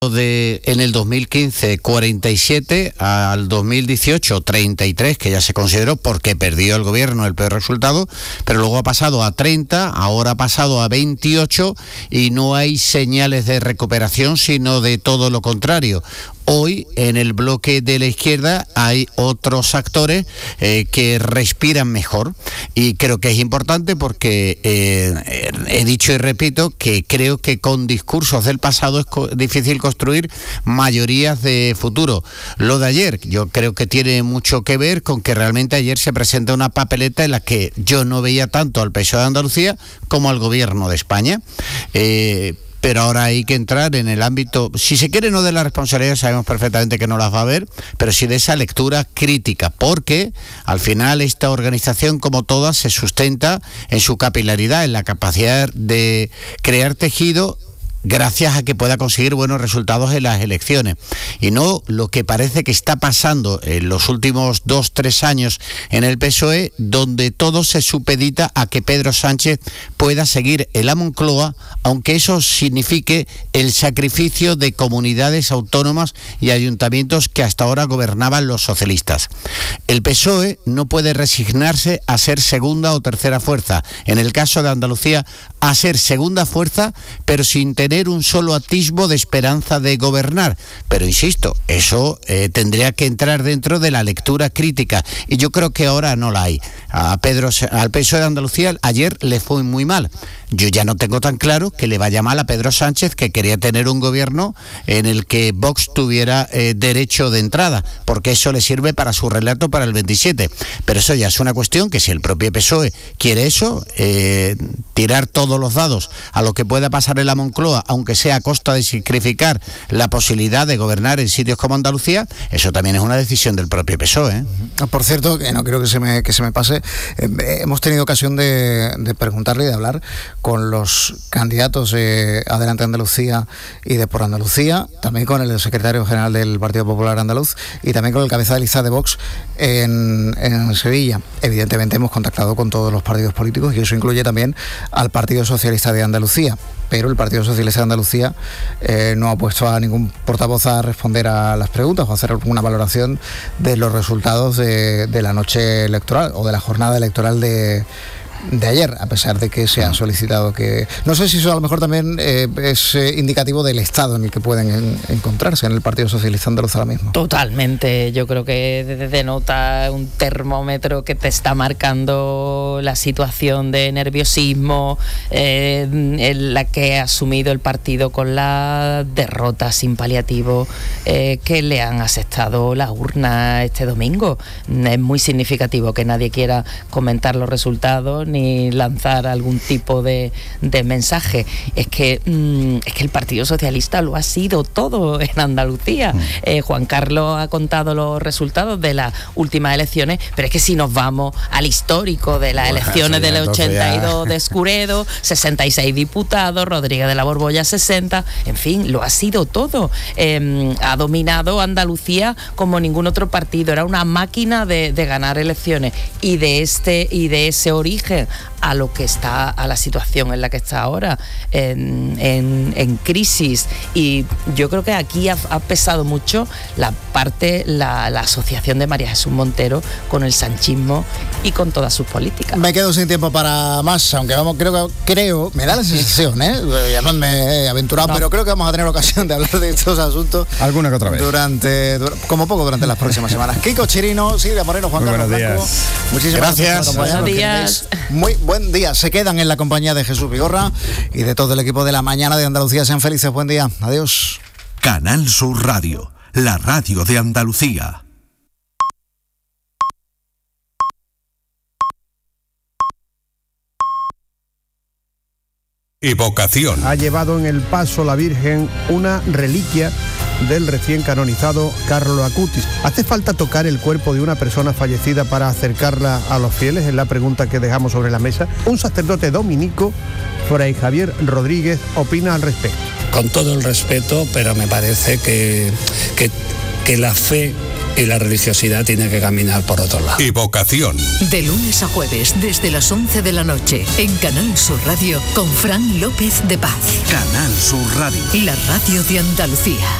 en el 2015 47, al 2018 33, que ya se consideró porque perdió el gobierno el peor resultado, pero luego ha pasado a 30, ahora ha pasado a 28 y no hay señales de recuperación, sino de todo lo contrario. Hoy en el bloque de la izquierda hay otros actores que respiran mejor, y creo que es importante porque he dicho y repito que creo que con discursos del pasado es difícil construir mayorías de futuro. Lo de ayer yo creo que tiene mucho que ver con que realmente ayer se presenta una papeleta en la que yo no veía tanto al PSOE de Andalucía como al gobierno de España. Pero ahora hay que entrar en el ámbito, si se quiere, no de la responsabilidad, sabemos perfectamente que no las va a haber, pero sí de esa lectura crítica, porque al final esta organización, como todas, se sustenta en su capilaridad, en la capacidad de crear tejido gracias a que pueda conseguir buenos resultados en las elecciones, y no lo que parece que está pasando en los últimos 2-3 años en el PSOE, donde todo se supedita a que Pedro Sánchez pueda seguir en la Moncloa, aunque eso signifique el sacrificio de comunidades autónomas y ayuntamientos que hasta ahora gobernaban los socialistas. El PSOE no puede resignarse a ser segunda o tercera fuerza, en el caso de Andalucía a ser segunda fuerza, pero sin tener un solo atisbo de esperanza de gobernar. Pero insisto, eso tendría que entrar dentro de la lectura crítica, y yo creo que ahora no la hay. Al PSOE de Andalucía ayer le fue muy mal. Yo ya no tengo tan claro que le vaya mal a Pedro Sánchez, que quería tener un gobierno en el que Vox tuviera derecho de entrada, porque eso le sirve para su relato para el 27. Pero eso ya es una cuestión que, si el propio PSOE quiere eso, tirar todos los dados a lo que pueda pasar en la Moncloa, aunque sea a costa de sacrificar la posibilidad de gobernar en sitios como Andalucía, eso también es una decisión del propio PSOE. Por cierto, que no creo que se me pase, hemos tenido ocasión de preguntarle y de hablar con los candidatos de Adelante Andalucía y de Por Andalucía, también con el secretario general del Partido Popular Andaluz y también con el cabeza de lista de Vox en Sevilla. Evidentemente hemos contactado con todos los partidos políticos, y eso incluye también al Partido Socialista de Andalucía, pero el Partido Socialista de Andalucía no ha puesto a ningún portavoz a responder a las preguntas o a hacer una valoración de los resultados de la noche electoral o de la jornada electoral de ayer, a pesar de que se han solicitado que... No sé si eso a lo mejor también es indicativo del estado en el que pueden encontrarse en el Partido Socialista Andaluz ahora mismo. Totalmente, yo creo que denota un termómetro que te está marcando la situación de nerviosismo en la que ha asumido el partido con la derrota sin paliativo que le han asestado la urna este domingo. Es muy significativo que nadie quiera comentar los resultados ni lanzar algún tipo de mensaje. Es que el Partido Socialista lo ha sido todo en Andalucía. Juan Carlos ha contado los resultados de las últimas elecciones, pero es que si nos vamos al histórico de las elecciones del 82 de Escuredo, 66 diputados, Rodríguez de la Borbolla 60, en fin, lo ha sido todo. Ha dominado Andalucía como ningún otro partido, era una máquina de ganar elecciones, y de ese origen a lo que está, a la situación en la que está ahora, en crisis. Y yo creo que aquí ha pesado mucho la asociación de María Jesús Montero con el sanchismo y con todas sus políticas. Me quedo sin tiempo para más, aunque creo, me da la sensación, ya no me he aventurado, pero creo que vamos a tener ocasión de hablar de estos asuntos alguna que otra vez como poco durante las próximas semanas. Kiko Chirino, Silvia Moreno, Juan Carlos Blanco, muchísimas gracias. Buenos días. Muy buen día. Se quedan en la compañía de Jesús Vigorra y de todo el equipo de La Mañana de Andalucía. Sean felices. Buen día. Adiós. Canal Sur Radio, la radio de Andalucía. Evocación. Ha llevado en el paso la Virgen una reliquia del recién canonizado Carlo Acutis. ¿Hace falta tocar el cuerpo de una persona fallecida para acercarla a los fieles? Es la pregunta que dejamos sobre la mesa. Un sacerdote dominico, Fray Javier Rodríguez, opina al respecto. Con todo el respeto, pero me parece que la fe y la religiosidad tiene que caminar por otro lado. Evocación. De lunes a jueves, desde las 11 de la noche, en Canal Sur Radio, con Fran López de Paz. Canal Sur Radio. La radio de Andalucía.